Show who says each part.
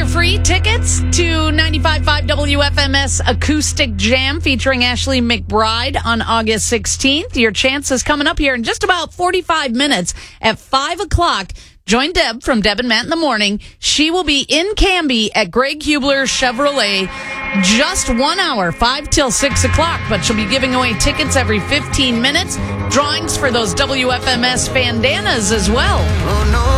Speaker 1: your free tickets to 95.5 WFMS Acoustic Jam featuring Ashley McBride on August 16th. Your chance is coming up here in just about 45 minutes at 5 o'clock. Join Deb from Deb and Matt in the Morning. She will be in Canby at Greg Hubler Chevrolet just 1 hour, 5 till 6 o'clock. But she'll be giving away tickets every 15 minutes. Drawings for those WFMS bandanas as well.